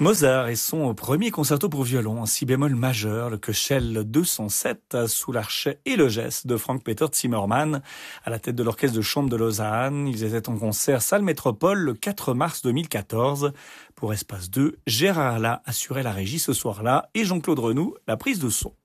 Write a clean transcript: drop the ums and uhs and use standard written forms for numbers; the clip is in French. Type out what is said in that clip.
Mozart et son premier concerto pour violon en si bémol majeur, le Köchel 207, sous l'archet et le geste de Frank-Peter Zimmermann, à la tête de l'orchestre de chambre de Lausanne. Ils étaient en concert salle Métropole le 4 mars 2014. Pour Espace 2, Gérard Alla assurait la régie ce soir-là et Jean-Claude Renoux la prise de son.